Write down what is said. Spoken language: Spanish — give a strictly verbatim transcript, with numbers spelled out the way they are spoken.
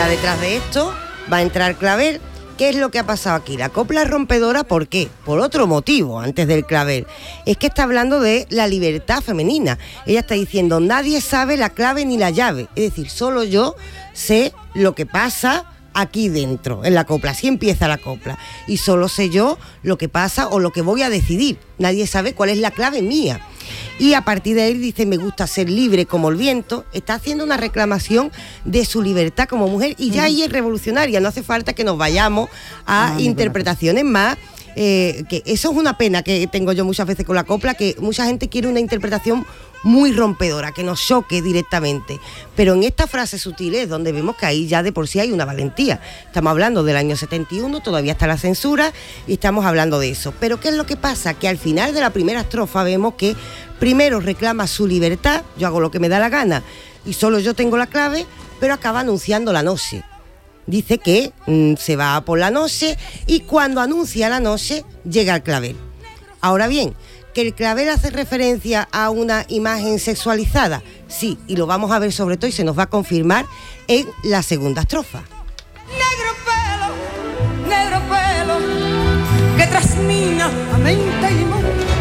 ahora detrás de esto va a entrar clavel. ¿Qué es lo que ha pasado aquí? La copla es rompedora, ¿por qué? Por otro motivo, antes del clavel. Es que está hablando de la libertad femenina. Ella está diciendo, nadie sabe la clave ni la llave. Es decir, solo yo sé lo que pasa aquí dentro, en la copla. Así empieza la copla. Y solo sé yo lo que pasa o lo que voy a decidir. Nadie sabe cuál es la clave mía. Y a partir de ahí dice, me gusta ser libre como el viento. Está haciendo una reclamación de su libertad como mujer y ya ahí es revolucionaria. No hace falta que nos vayamos a ah, interpretaciones más. Eh, que eso es una pena que tengo yo muchas veces con la copla, que mucha gente quiere una interpretación muy rompedora, que nos choque directamente. Pero en estas frases sutiles donde vemos que ahí ya de por sí hay una valentía. Estamos hablando del año setenta y uno, todavía está la censura y estamos hablando de eso. Pero ¿qué es lo que pasa? Que al final de la primera estrofa vemos que primero reclama su libertad, yo hago lo que me da la gana y solo yo tengo la clave, pero acaba anunciando la noche. Dice que mmm, se va por la noche y cuando anuncia la noche llega el clavel. Ahora bien, ¿que el clavel hace referencia a una imagen sexualizada? Sí, y lo vamos a ver sobre todo y se nos va a confirmar en la segunda estrofa. Negro pelo, negro pelo, que trasmina a mente y mundo.